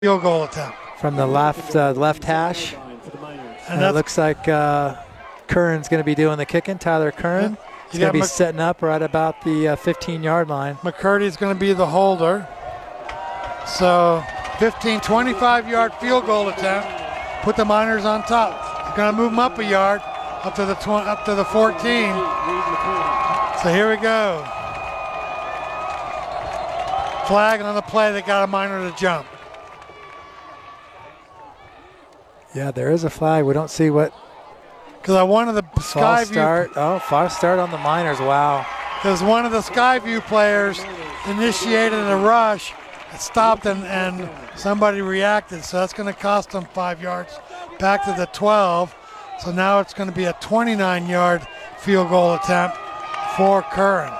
field goal attempt. From the left hash. And it looks like Curran's going to be doing the kicking. Tyler Curran. He's going to be setting up right about the 15-yard line. McCurdy's going to be the holder. So 25-yard field goal attempt. Put the Miners on top. They're going to move them up a yard, up to the 14. So here we go. Flag on the play. They got a Miner to jump. Yeah, there is a flag. We don't see what. Because I wanted the Skyview. Start. Oh, false start on the Miners. Wow. Because one of the Skyview players initiated a rush, it stopped, and somebody reacted. So that's going to cost them 5 yards back to the 12. So now it's going to be a 29-yard field goal attempt for Curran.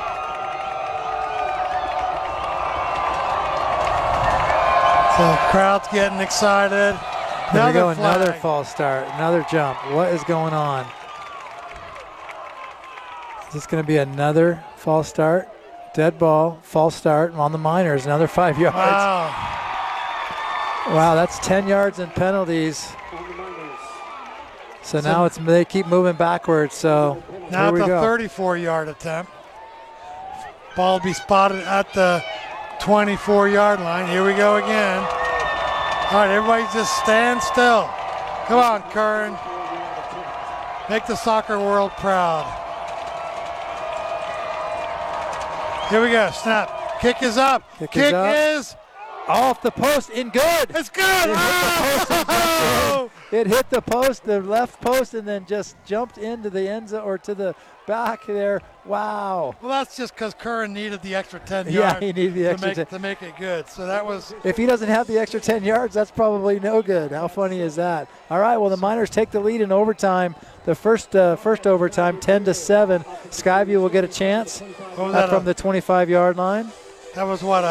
So the crowd's getting excited. There we go, another false start, another jump. What is going on? Is this going to be another false start? Dead ball, false start on the Miners, another 5 yards. Wow, that's 10 yards in penalties. So now they keep moving backwards. So now it's a 34-yard attempt. Ball will be spotted at the 24-yard line. Here we go again. All right, everybody just stand still. Come on, Curran. Make the soccer world proud. Here we go, snap. Kick is up. Kick is off the post, in good. It's good. It hit the post, the left post, and then just jumped into the end zone or to the back there. Wow. Well, that's just because Curran needed the extra 10 yards. Yeah, he needed the extra 10 to make it good. So that was. If he doesn't have the extra 10 yards, that's probably no good. How funny is that? All right, well, the Miners take the lead in overtime. The first overtime, 10-7. Skyview will get a chance from the 25-yard line. That was what,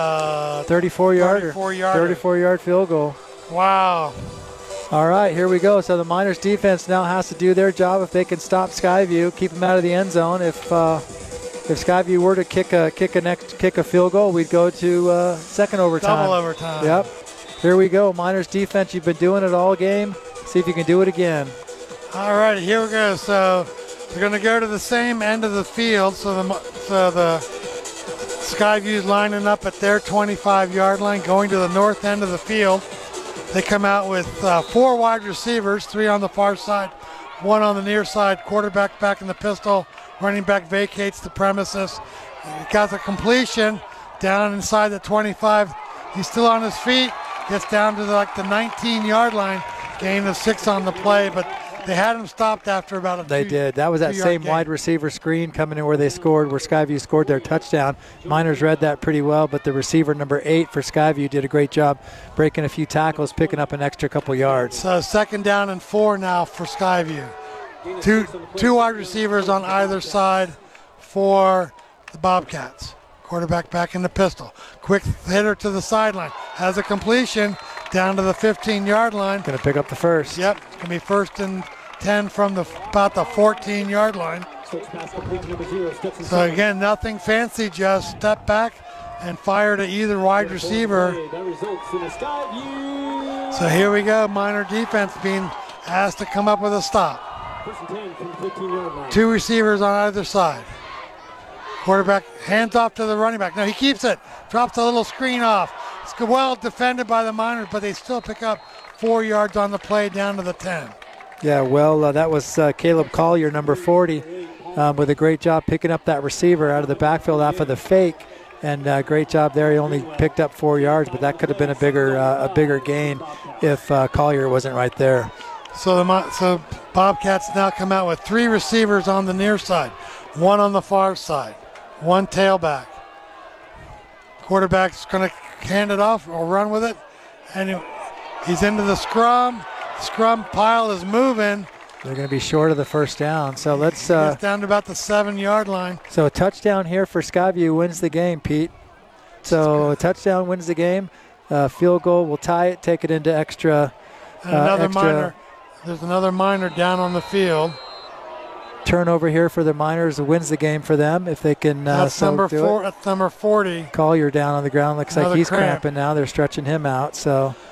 34-yard field goal. Wow. All right, here we go. So the Miners defense now has to do their job if they can stop Skyview, keep them out of the end zone. If Skyview were to kick a field goal, we'd go to second overtime. Double overtime. Yep. Here we go. Miners defense, you've been doing it all game. See if you can do it again. All right, here we go. So they're going to go to the same end of the field. So the Skyview's lining up at their 25-yard line, going to the north end of the field. They come out with 4 wide receivers, 3 on the far side, 1 on the near side. Quarterback back in the pistol. Running back vacates the premises. He got the completion down inside the 25. He's still on his feet. Gets down to the 19-yard line. Gain of 6 on the play, but they had him stopped after about a They did. That was that same wide receiver screen coming in where they scored, where Skyview scored their touchdown. Miners read that pretty well, but the receiver number 8 for Skyview did a great job breaking a few tackles, picking up an extra couple yards. So 2nd down and 4 now for Skyview. Two wide receivers on either side for the Bobcats. Quarterback back in the pistol. Quick hitter to the sideline. Has a completion down to the 15-yard line. Going to pick up the first. Yep, it's going to be 1st and 10 from about the 14-yard line. So again, nothing fancy, just step back and fire to either wide receiver. So here we go, Miner defense being asked to come up with a stop. 2 receivers on either side. Quarterback hands off to the running back. No, he keeps it. Drops a little screen off. It's well defended by the Miners, but they still pick up 4 yards on the play down to the 10. Yeah, well, that was Caleb Collier, number 40, with a great job picking up that receiver out of the backfield off of the fake. And great job there. He only picked up 4 yards, but that could have been a bigger gain if Collier wasn't right there. So Bobcats now come out with 3 receivers on the near side, 1 on the far side, 1 tailback. Quarterback's going to hand it off or run with it, and he's into the scrum. The scrum pile is moving. They're going to be short of the first down. So let's gets down to about the 7-yard line. So a touchdown here for Skyview wins the game, Pete. So a touchdown wins the game. Field goal will tie it, take it into extra. And another Miner. There's another Miner down on the field. turnover here for the Miners wins the game for them if they can. That's number do four. it. That's number 40. Collier down on the ground. Looks like Another he's cramp. cramping now. They're stretching him out. So